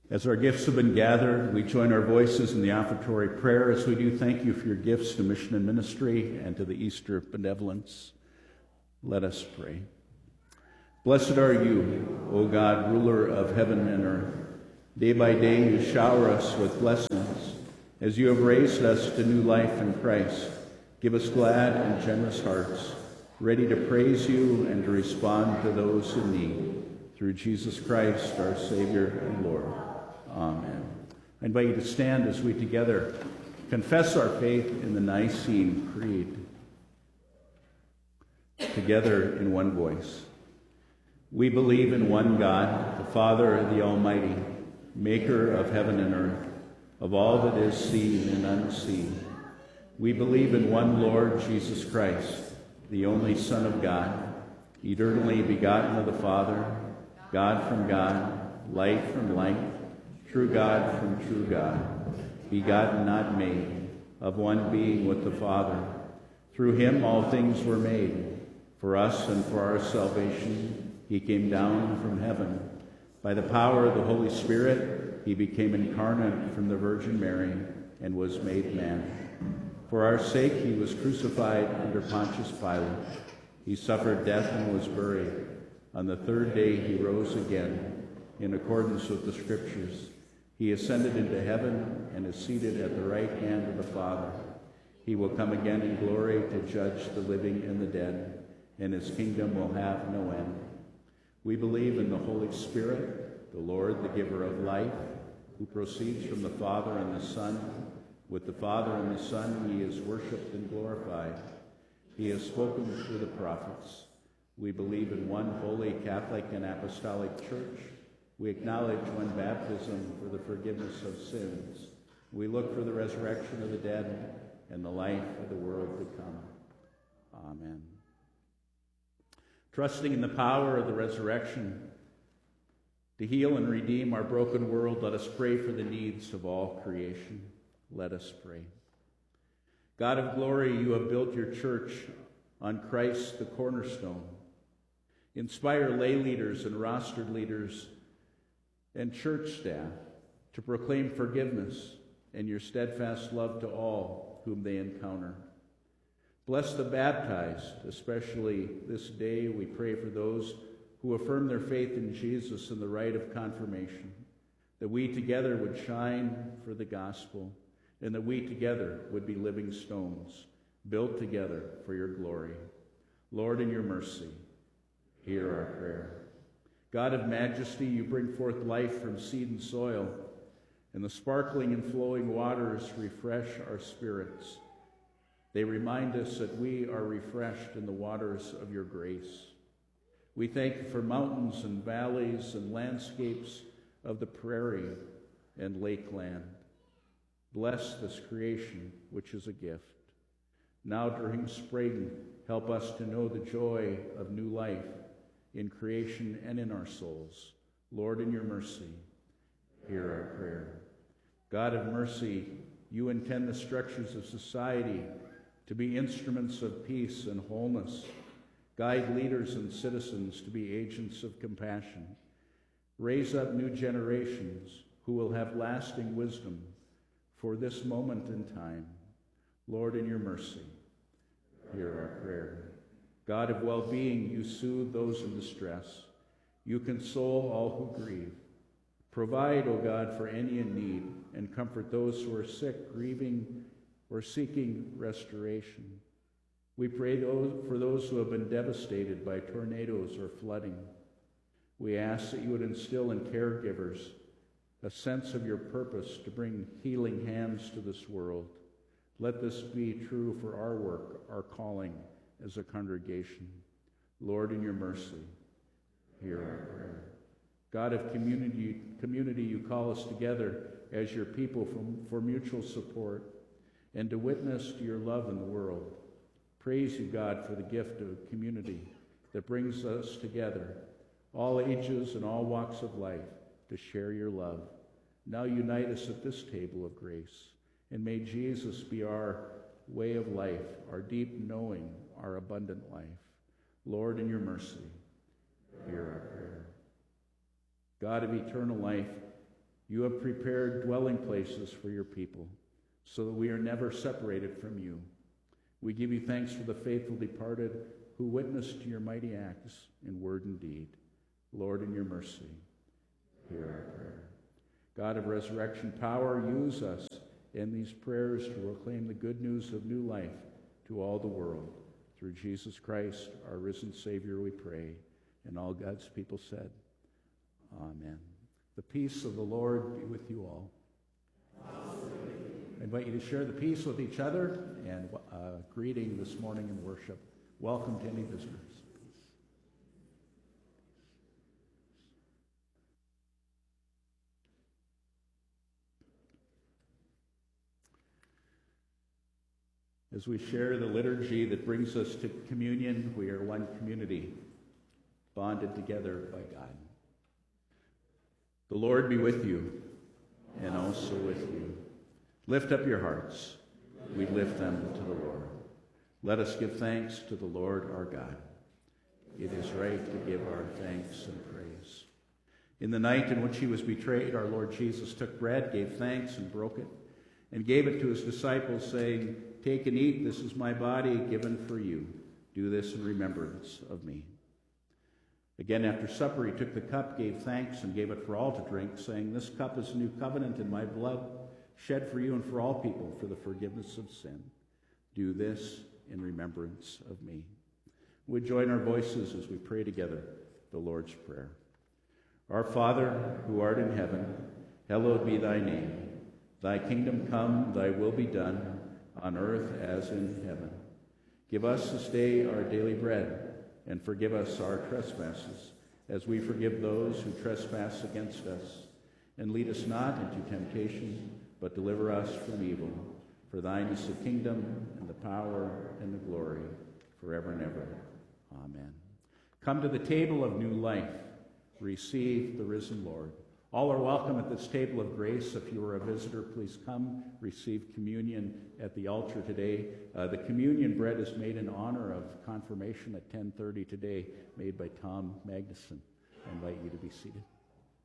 As our gifts have been gathered, we join our voices in the offertory prayer as we do thank you for your gifts to mission and ministry and to the Easter benevolence. Let us pray. Blessed are you, O God, ruler of heaven and earth. Day by day you shower us with blessings. As you have raised us to new life in Christ, give us glad and generous hearts, ready to praise you and to respond to those in need. Through Jesus Christ, our Savior and Lord. Amen. I invite you to stand as we together confess our faith in the Nicene Creed. Together in one voice. We believe in one God, the Father, the Almighty, maker of heaven and earth, of all that is seen and unseen. We believe in one Lord Jesus Christ, the only Son of God, eternally begotten of the Father, God from God, light from light, true God from true God, begotten, not made, of one being with the Father. Through him all things were made. For us and for our salvation, he came down from heaven. By the power of the Holy Spirit, he became incarnate from the Virgin Mary and was made man. For our sake, he was crucified under Pontius Pilate. He suffered death and was buried. On the third day, he rose again, in accordance with the Scriptures. He ascended into heaven and is seated at the right hand of the Father. He will come again in glory to judge the living and the dead, and his kingdom will have no end. We believe in the Holy Spirit, the Lord, the giver of life, who proceeds from the Father and the Son. With the Father and the Son he is worshipped and glorified. He has spoken through the prophets. We believe in one holy Catholic and Apostolic Church. We acknowledge one baptism for the forgiveness of sins. We look for the resurrection of the dead and the life of the world to come. Amen. Trusting in the power of the resurrection to heal and redeem our broken world, let us pray for the needs of all creation. Let us pray. God of glory, you have built your church on Christ the cornerstone. Inspire lay leaders and rostered leaders and church staff to proclaim forgiveness and your steadfast love to all whom they encounter. Bless the baptized, especially this day. We pray for those who affirm their faith in Jesus in the rite of confirmation, that we together would shine for the gospel, and that we together would be living stones, built together for your glory. Lord, in your mercy, hear our prayer. God of majesty, you bring forth life from seed and soil, and the sparkling and flowing waters refresh our spirits. They remind us that we are refreshed in the waters of your grace. We thank you for mountains and valleys and landscapes of the prairie and lakeland. Bless this creation, which is a gift. Now during spring, help us to know the joy of new life in creation and in our souls. Lord, in your mercy, hear our prayer. God of mercy, you intend the structures of society to be instruments of peace and wholeness. Guide leaders and citizens to be agents of compassion. Raise up new generations who will have lasting wisdom for this moment in time. Lord, in your mercy, hear our prayer. God of well-being, you soothe those in distress. You console all who grieve. Provide, O God, for any in need, and comfort those who are sick, grieving, or seeking restoration. We pray for those who have been devastated by tornadoes or flooding. We ask that you would instill in caregivers a sense of your purpose to bring healing hands to this world. Let this be true for our work, our calling as a congregation. Lord, in your mercy, hear our prayer. God of community, you call us together as your people for mutual support and to witness to your love in the world. Praise you, God, for the gift of community that brings us together, all ages and all walks of life, to share your love. Now unite us at this table of grace, and may Jesus be our way of life, our deep knowing, our abundant life. Lord, in your mercy, hear our prayer. God of eternal life, You have prepared dwelling places for your people, so that we are never separated from you. We give you thanks for the faithful departed who witnessed your mighty acts in word and deed. Lord, in your mercy, hear our prayer. God of resurrection power, use us in these prayers to proclaim the good news of new life to all the world. Through Jesus Christ, our risen Savior, we pray. And all God's people said, Amen. The peace of the Lord be with you all. I invite you to share the peace with each other and greeting this morning in worship. Welcome to any visitors. As we share the liturgy that brings us to communion, we are one community, bonded together by God. The Lord be with you, and also with you. Lift up your hearts. We lift them to the Lord. Let us give thanks to the Lord our God. It is right to give our thanks and praise. In the night in which he was betrayed, our Lord Jesus took bread, gave thanks, and broke it, and gave it to his disciples, saying, "Take and eat, this is my body given for you. Do this in remembrance of me." Again, after supper, he took the cup, gave thanks, and gave it for all to drink, saying, "This cup is a new covenant in my blood, shed for you and for all people for the forgiveness of sin. Do this in remembrance of me." We join our voices as we pray together the Lord's Prayer. Our Father, who art in heaven, hallowed be thy name. Thy kingdom come, thy will be done, on earth as in heaven. Give us this day our daily bread, and forgive us our trespasses, as we forgive those who trespass against us. And lead us not into temptation, but deliver us from evil. For thine is the kingdom, and the power, and the glory, forever and ever. Amen. Come to the table of new life. Receive the risen Lord. All are welcome at this table of grace. If you are a visitor, please come receive communion at the altar today. The communion bread is made in honor of confirmation at 10:30 today, made by Tom Magnuson. I invite you to be seated.